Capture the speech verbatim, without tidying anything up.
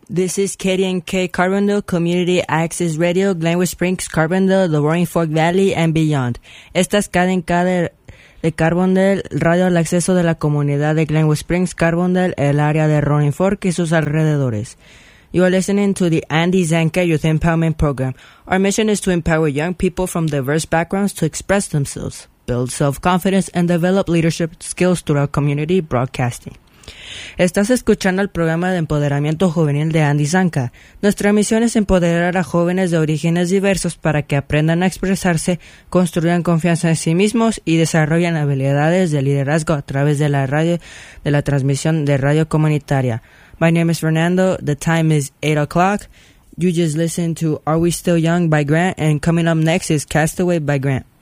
This is K D N K Carbondale Community Access Radio, Glenwood Springs, Carbondale, the Roaring Fork Valley, and beyond. Esta es K D N K de, de Carbondale, radio al acceso de la comunidad de Glenwood Springs, Carbondale, el área de Roaring Fork y sus alrededores. You are listening to the Andy Zanka Youth Empowerment Program. Our mission is to empower young people from diverse backgrounds to express themselves, build self-confidence, and develop leadership skills throughout community broadcasting. Estás escuchando el programa de empoderamiento juvenil de Andy Zanka. Nuestra misión es empoderar a jóvenes de orígenes diversos para que aprendan a expresarse, construyan confianza en sí mismos y desarrollen habilidades de liderazgo a través de la radio, de la transmisión de radio comunitaria. My name is Fernando. The time is eight o'clock. You just listened to Are We Still Young by Grant, and coming up next is Castaway by Grant.